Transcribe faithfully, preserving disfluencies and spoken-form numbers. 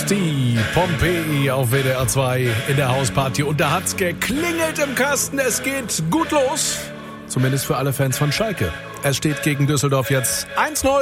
Ice-T, Pompeii auf W D R zwei in der Hausparty. Und da hat's geklingelt im Kasten. Es geht gut los. Zumindest für alle Fans von Schalke. Es steht gegen Düsseldorf jetzt eins null.